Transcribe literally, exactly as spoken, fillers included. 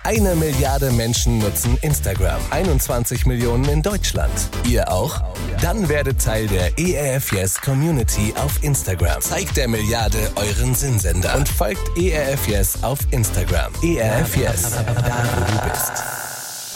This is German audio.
Eine Milliarde Menschen nutzen Instagram. einundzwanzig Millionen in Deutschland. Ihr auch? Dann werdet Teil der E R F Yes Community auf Instagram. Zeigt der Milliarde euren Sinnsender und folgt E R F Yes auf Instagram. E R F Yes, da wo du bist.